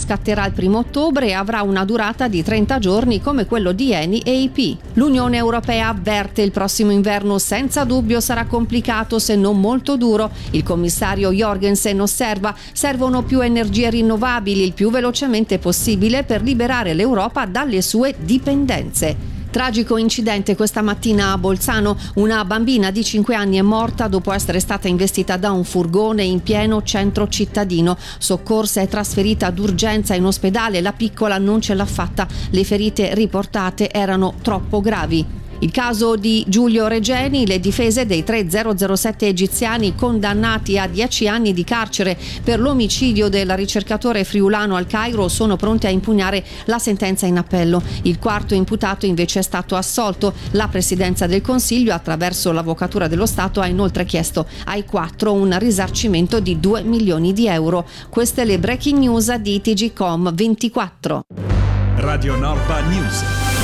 scatterà il 1 ottobre e avrà una durata di 30 giorni come quello di Eni e IP. L'Unione Europea avverte: il prossimo inverno senza dubbio sarà complicato se non molto duro. Il commissario Jorgensen osserva: servono più energie rinnovabili il più velocemente possibile per liberare l'Europa dalle sue dipendenze. Tragico incidente questa mattina a Bolzano. Una bambina di 5 anni è morta dopo essere stata investita da un furgone in pieno centro cittadino. Soccorsa e trasferita d'urgenza in ospedale, la piccola non ce l'ha fatta. Le ferite riportate erano troppo gravi. Il caso di Giulio Regeni: le difese dei 3 007 egiziani condannati a 10 anni di carcere per l'omicidio del ricercatore friulano al Cairo sono pronte a impugnare la sentenza in appello. Il quarto imputato invece è stato assolto. La Presidenza del Consiglio, attraverso l'Avvocatura dello Stato, ha inoltre chiesto ai 4 un risarcimento di 2 milioni di euro. Queste le breaking news di TGcom24. Radio Norba News.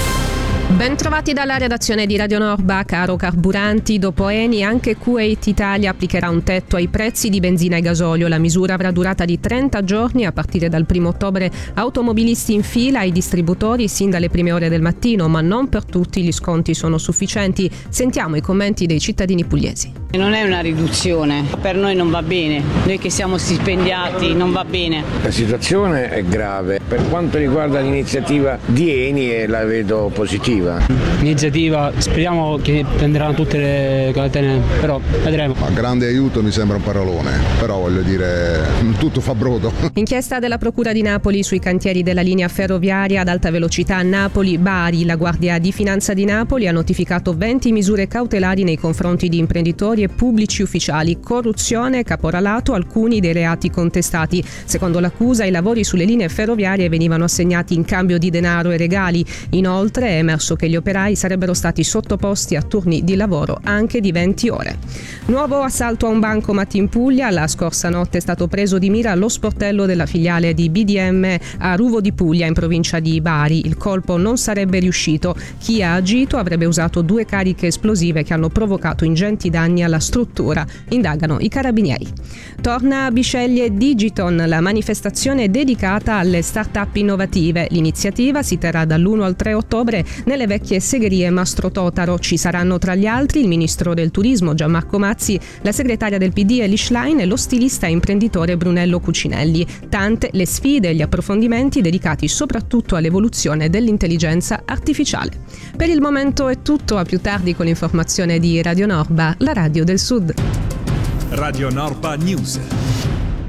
Ben trovati dalla redazione di Radio Norba. Caro carburanti, dopo Eni anche Kuwait Italia applicherà un tetto ai prezzi di benzina e gasolio. La misura avrà durata di 30 giorni a partire dal 1 ottobre. Automobilisti in fila ai distributori sin dalle prime ore del mattino, ma non per tutti gli sconti sono sufficienti. Sentiamo i commenti dei cittadini pugliesi. Non è una riduzione, per noi non va bene, noi che siamo stipendiati non va bene. La situazione è grave. Per quanto riguarda l'iniziativa di Eni la vedo positiva. L'iniziativa speriamo che prenderanno tutte le catene, però vedremo. A grande aiuto mi sembra un parolone, però voglio dire, tutto fa brodo. Inchiesta della Procura di Napoli sui cantieri della linea ferroviaria ad alta velocità Napoli-Bari. La Guardia di Finanza di Napoli ha notificato 20 misure cautelari nei confronti di imprenditori e pubblici ufficiali: corruzione, caporalato, alcuni dei reati contestati. Secondo l'accusa, i lavori sulle linee ferroviarie venivano assegnati in cambio di denaro e regali. Inoltre è emerso che gli operai sarebbero stati sottoposti a turni di lavoro anche di 20 ore. Nuovo assalto a un bancomat in Puglia. La scorsa notte è stato preso di mira lo sportello della filiale di BDM a Ruvo di Puglia, in provincia di Bari. Il colpo non sarebbe riuscito. Chi ha agito avrebbe usato 2 cariche esplosive che hanno provocato ingenti danni alla struttura. Indagano i carabinieri. Torna a Bisceglie Digiton, la manifestazione dedicata alle start-up innovative. L'iniziativa si terrà dall'1 al 3 ottobre nelle vecchie segherie Mastro Totaro. Ci saranno tra gli altri il ministro del turismo Gianmarco Mazzi, la segretaria del PD Elie Schlein e lo stilista e imprenditore Brunello Cucinelli. Tante le sfide e gli approfondimenti dedicati soprattutto all'evoluzione dell'intelligenza artificiale. Per il momento è tutto, a più tardi con l'informazione di Radio Norba, la radio del Sud. Radio Norba News.